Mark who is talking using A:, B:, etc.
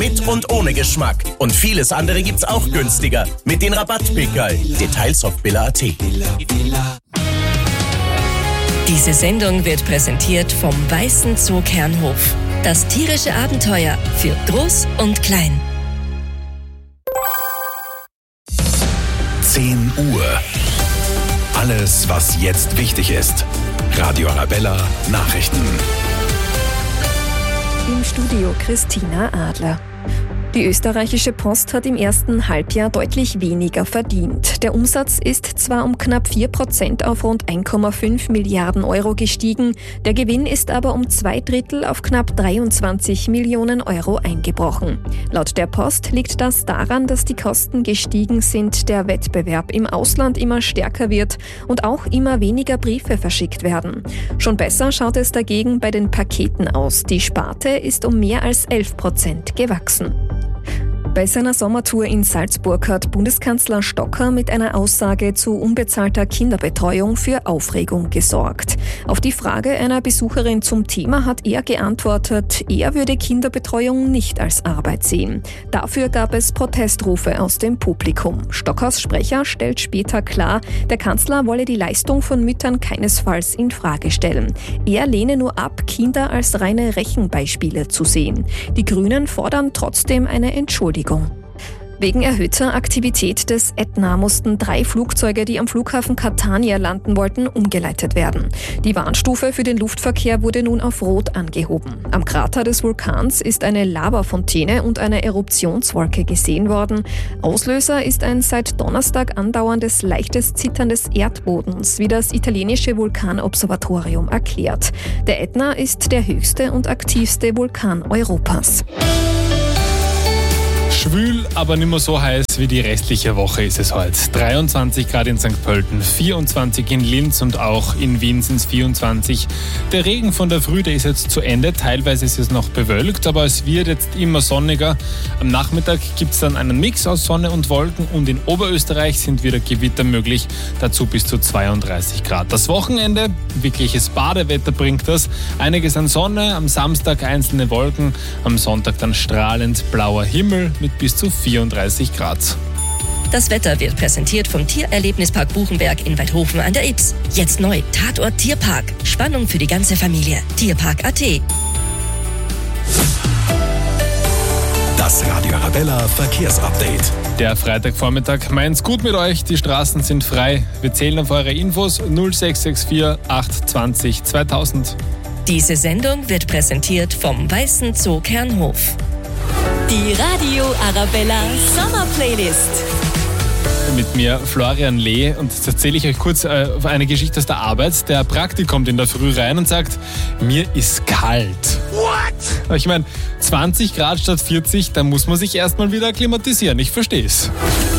A: Mit und ohne Geschmack. Und vieles andere gibt's auch günstiger. Mit den Rabattpickerl. Details auf billa.at.
B: Diese Sendung wird präsentiert vom Weißen Zoo Kernhof. Das tierische Abenteuer für Groß und Klein.
C: 10 Uhr. Alles, was jetzt wichtig ist. Radio Arabella Nachrichten.
D: Im Studio Christina Adler. Die österreichische Post hat im ersten Halbjahr deutlich weniger verdient. Der Umsatz ist zwar um knapp 4% auf rund 1,5 Milliarden Euro gestiegen, der Gewinn ist aber um 2/3 auf knapp 23 Millionen Euro eingebrochen. Laut der Post liegt das daran, dass die Kosten gestiegen sind, der Wettbewerb im Ausland immer stärker wird und auch immer weniger Briefe verschickt werden. Schon besser schaut es dagegen bei den Paketen aus. Die Sparte ist um mehr als 11% gewachsen. Bei seiner Sommertour in Salzburg hat Bundeskanzler Stocker mit einer Aussage zu unbezahlter Kinderbetreuung für Aufregung gesorgt. Auf die Frage einer Besucherin zum Thema hat er geantwortet, er würde Kinderbetreuung nicht als Arbeit sehen. Dafür gab es Protestrufe aus dem Publikum. Stockers Sprecher stellt später klar, der Kanzler wolle die Leistung von Müttern keinesfalls in Frage stellen. Er lehne nur ab, Kinder als reine Rechenbeispiele zu sehen. Die Grünen fordern trotzdem eine Entschuldigung. Wegen erhöhter Aktivität des Ätna mussten 3 Flugzeuge, die am Flughafen Catania landen wollten, umgeleitet werden. Die Warnstufe für den Luftverkehr wurde nun auf Rot angehoben. Am Krater des Vulkans ist eine Lavafontäne und eine Eruptionswolke gesehen worden. Auslöser ist ein seit Donnerstag andauerndes leichtes Zittern des Erdbodens, wie das italienische Vulkanobservatorium erklärt. Der Ätna ist der höchste und aktivste Vulkan Europas.
E: Schwül, aber nicht mehr so heiß wie die restliche Woche ist es heute. 23 Grad in St. Pölten, 24 in Linz und auch in Wien sind es 24. Der Regen von der Früh, der ist jetzt zu Ende. Teilweise ist es noch bewölkt, aber es wird jetzt immer sonniger. Am Nachmittag gibt es dann einen Mix aus Sonne und Wolken und in Oberösterreich sind wieder Gewitter möglich, dazu bis zu 32 Grad. Das Wochenende, wirkliches Badewetter bringt das. Einiges an Sonne, am Samstag einzelne Wolken, am Sonntag dann strahlend blauer Himmel mit bis zu 34 Grad.
B: Das Wetter wird präsentiert vom Tiererlebnispark Buchenberg in Weidhofen an der Ybbs. Jetzt neu, Tatort Tierpark. Spannung für die ganze Familie. Tierpark.at.
C: Das Radio Arabella Verkehrsupdate.
E: Der Freitagvormittag. Meint's gut mit euch, die Straßen sind frei. Wir zählen auf eure Infos 0664 820 2000.
B: Diese Sendung wird präsentiert vom Weißen Zoo Kernhof. Die Radio Arabella Summer Playlist.
E: Mit mir Florian Lee und jetzt erzähle ich euch kurz eine Geschichte aus der Arbeit. Der Praktik kommt in der Früh rein und sagt, mir ist kalt. What? Ich meine, 20 Grad statt 40, da muss man sich erstmal wieder akklimatisieren. Ich verstehe es.